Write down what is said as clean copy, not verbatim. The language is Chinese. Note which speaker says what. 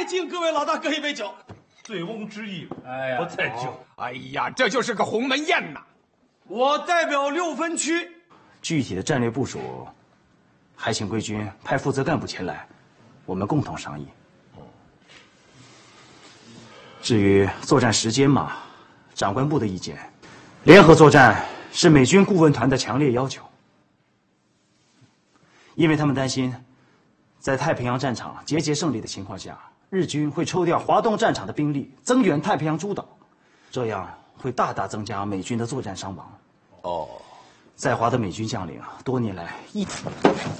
Speaker 1: 敬各位老大哥一杯酒。
Speaker 2: 醉翁之意
Speaker 3: 哎呀，
Speaker 2: 不在酒。
Speaker 3: 哎呀，这就是个鸿门宴呐！
Speaker 1: 我代表6分区，
Speaker 4: 具体的战略部署，还请贵军派负责干部前来，我们共同商议。至于作战时间嘛，长官部的意见，联合作战是美军顾问团的强烈要求，因为他们担心，在太平洋战场节节胜利的情况下，日军会抽调华东战场的兵力增援太平洋诸岛，这样会大大增加美军的作战伤亡。在华的美军将领多年来一